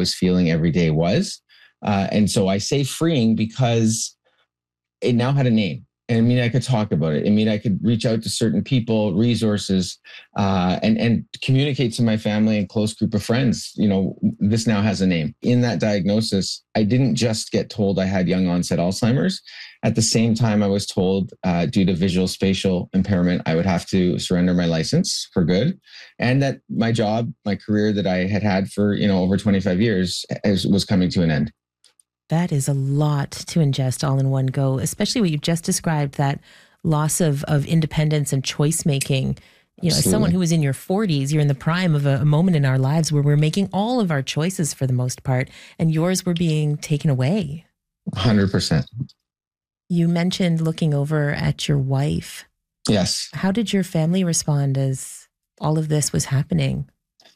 was feeling every day was. And so I say freeing because it now had a name. And I mean, I could talk about it. I mean, I could reach out to certain people, resources, and communicate to my family and close group of friends. This now has a name. In that diagnosis, I didn't just get told I had young onset Alzheimer's. At the same time, I was told due to visual spatial impairment, I would have to surrender my license for good. And that my job, my career that I had for, over 25 years was coming to an end. That is a lot to ingest all in one go, especially what you've just described, that loss of independence and choice making. As someone who was in your 40s, you're in the prime of a moment in our lives where we're making all of our choices for the most part, and yours were being taken away. 100%. You mentioned looking over at your wife. Yes. How did your family respond as all of this was happening?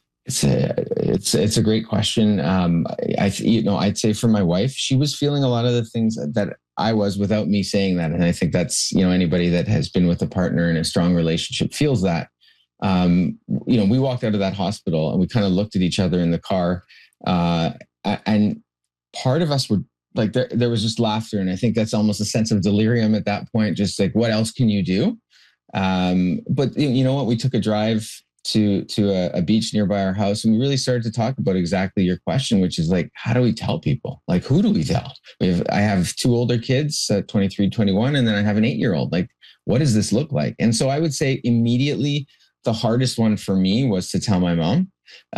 It's a great question. I'd say for my wife, she was feeling a lot of the things that I was without me saying that. And I think that's, anybody that has been with a partner in a strong relationship feels that. We walked out of that hospital and we kind of looked at each other in the car. And part of us were like, there was just laughter. And I think that's almost a sense of delirium at that point. Just like, what else can you do? But you know what? We took a drive to a beach nearby our house. And we really started to talk about exactly your question, which is like, how do we tell people? Like, who do we tell? I have two older kids, 23, 21, and then I have an 8-year-old. Like, what does this look like? And so I would say immediately the hardest one for me was to tell my mom.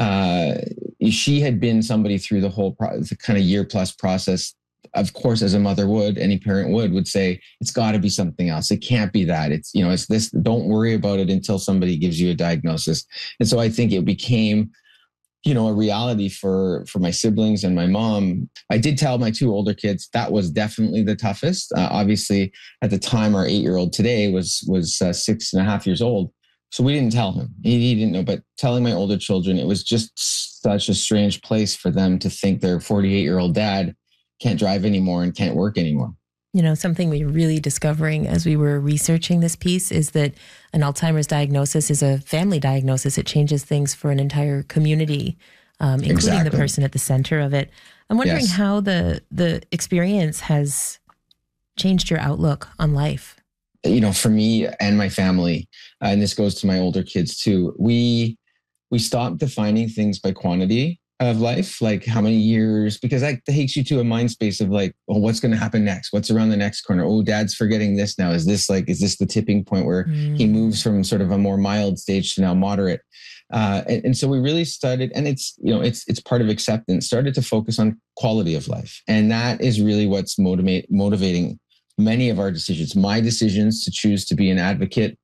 She had been somebody through the whole the kind of year plus process. Of course, as a mother would, any parent would say, it's got to be something else. It can't be that. It's, it's this, don't worry about it until somebody gives you a diagnosis. And so I think it became, a reality for my siblings and my mom. I did tell my two older kids that was definitely the toughest. Obviously, at the time, our 8-year-old today was 6.5 years old. So we didn't tell him. He didn't know. But telling my older children, it was just such a strange place for them to think their 48-year-old dad can't drive anymore and can't work anymore. Something we were really discovering as we were researching this piece is that an Alzheimer's diagnosis is a family diagnosis. It changes things for an entire community, including the person at the center of it. I'm wondering how the experience has changed your outlook on life. For me and my family, and this goes to my older kids too, we stopped defining things by quantity of life, like how many years, because that takes you to a mind space of like, oh, what's going to happen next? What's around the next corner? Oh, dad's forgetting this now. Is this the tipping point where he moves from sort of a more mild stage to now moderate? And so we really started, and it's part of acceptance, started to focus on quality of life. And that is really what's motivating many of our decisions. My decisions to choose to be an advocate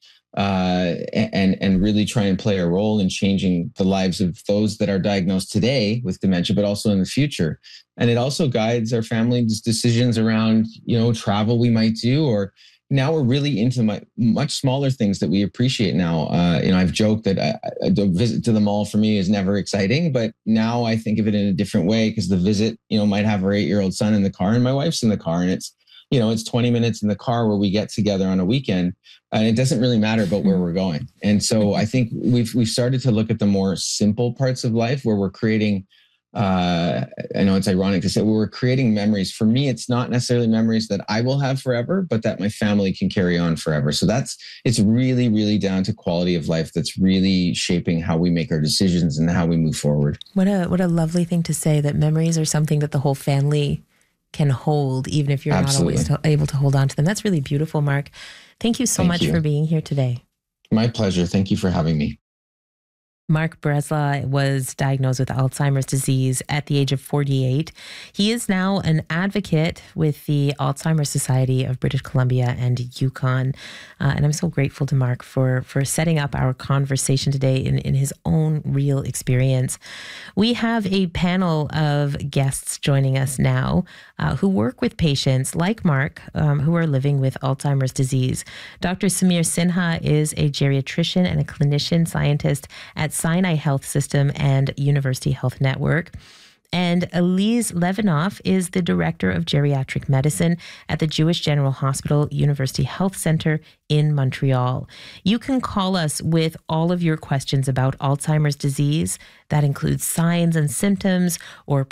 and really try and play a role in changing the lives of those that are diagnosed today with dementia, but also in the future. And it also guides our family's decisions around, travel we might do, or now we're really into much smaller things that we appreciate now. I've joked that the visit to the mall for me is never exciting, but now I think of it in a different way because the visit, might have our 8-year-old son in the car and my wife's in the car, and it's 20 minutes in the car where we get together on a weekend, and it doesn't really matter about where we're going. And so I think we've started to look at the more simple parts of life where we're creating, I know it's ironic to say, we're creating memories. For me, it's not necessarily memories that I will have forever, but that my family can carry on forever. So it's really, really down to quality of life that's really shaping how we make our decisions and how we move forward. What a lovely thing to say, that memories are something that the whole family can hold, even if you're Absolutely. not always able to hold on to them. That's really beautiful, Mark. Thank you so much for being here today. My pleasure. Thank you for having me. Mark Bresla was diagnosed with Alzheimer's disease at the age of 48. He is now an advocate with the Alzheimer's Society of British Columbia and Yukon. And I'm so grateful to Mark for setting up our conversation today in his own real experience. We have a panel of guests joining us now who work with patients like Mark who are living with Alzheimer's disease. Dr. Samir Sinha is a geriatrician and a clinician scientist at Sinai Health System and University Health Network. And Elise Levinoff is the Director of Geriatric Medicine at the Jewish General Hospital University Health Center in Montreal. You can call us with all of your questions about Alzheimer's disease. That includes signs and symptoms or